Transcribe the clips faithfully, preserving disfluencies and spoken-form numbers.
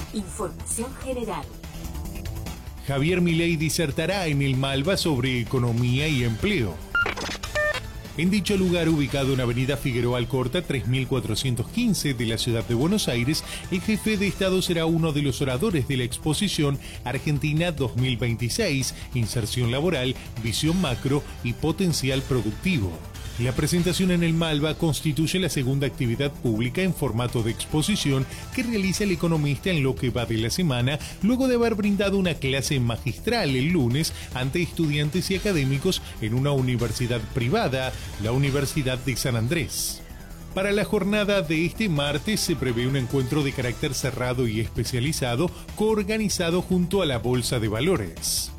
Información general. Javier Milei disertará en el Malva sobre economía y empleo. En dicho lugar, ubicado en Avenida Figueroa Alcorta tres mil cuatrocientos quince de la ciudad de Buenos Aires, el jefe de Estado será uno de los oradores de la exposición Argentina dos mil veintiséis, Inserción Laboral, Visión Macro y Potencial Productivo. La presentación en el Malva constituye la segunda actividad pública en formato de exposición que realiza el economista en lo que va de la semana, luego de haber brindado una clase magistral el lunes ante estudiantes y académicos en una universidad privada, la Universidad de San Andrés. Para la jornada de este martes se prevé un encuentro de carácter cerrado y especializado coorganizado junto a la Bolsa de Valores.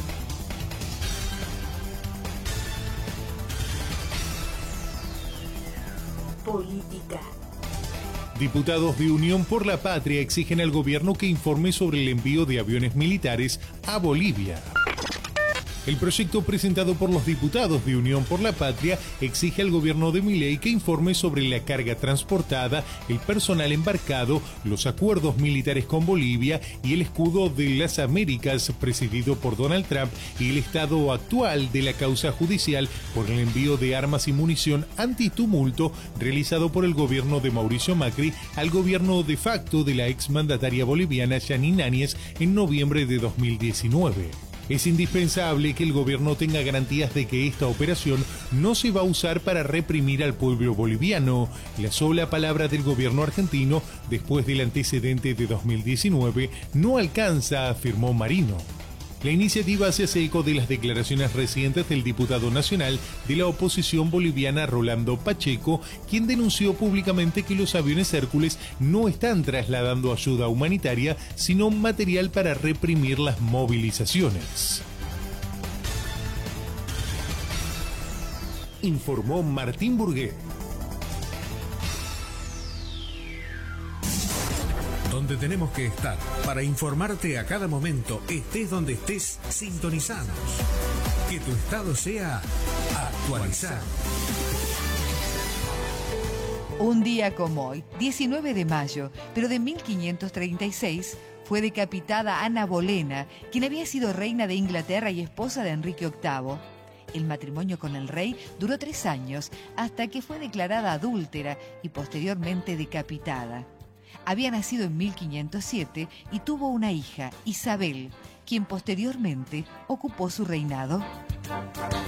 Política. Diputados de Unión por la Patria exigen al gobierno que informe sobre el envío de aviones militares a Bolivia. El proyecto presentado por los diputados de Unión por la Patria exige al gobierno de Milei que informe sobre la carga transportada, el personal embarcado, los acuerdos militares con Bolivia y el escudo de las Américas presidido por Donald Trump y el estado actual de la causa judicial por el envío de armas y munición antitumulto realizado por el gobierno de Mauricio Macri al gobierno de facto de la exmandataria boliviana Yanine Áñez en noviembre de dos mil diecinueve. Es indispensable que el gobierno tenga garantías de que esta operación no se va a usar para reprimir al pueblo boliviano. La sola palabra del gobierno argentino, después del antecedente de dos mil diecinueve, no alcanza, afirmó Marino. La iniciativa se hace eco de las declaraciones recientes del diputado nacional de la oposición boliviana Rolando Pacheco, quien denunció públicamente que los aviones Hércules no están trasladando ayuda humanitaria, sino material para reprimir las movilizaciones. Informó Martín Burgué. Donde tenemos que estar para informarte a cada momento, estés donde estés, sintonizados. Que tu estado sea actualizado. Un día como hoy, diecinueve de mayo, pero de mil quinientos treinta y seis, fue decapitada Ana Bolena, quien había sido reina de Inglaterra y esposa de Enrique octavo. El matrimonio con el rey duró tres años, hasta que fue declarada adúltera y posteriormente decapitada. Había nacido en mil quinientos siete y tuvo una hija, Isabel, quien posteriormente ocupó su reinado.